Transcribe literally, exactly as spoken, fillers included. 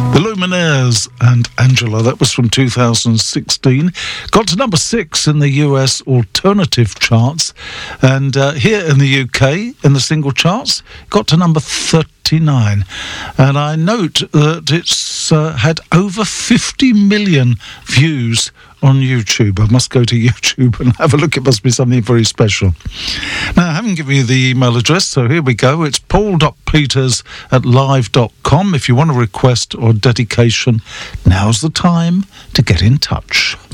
The Lumineers and Angela, that was from two thousand sixteen. Got to number six in the U S alternative charts. And uh, here in the U K, in the single charts, got to number thirty-nine. And I note that it's uh, had over fifty million views on YouTube. I must go to YouTube and have a look. It must be something very special. Now, I haven't given you the email address, so here we go. It's paul dot peters at live dot com. If you want a request or dedication, now's the time to get in touch.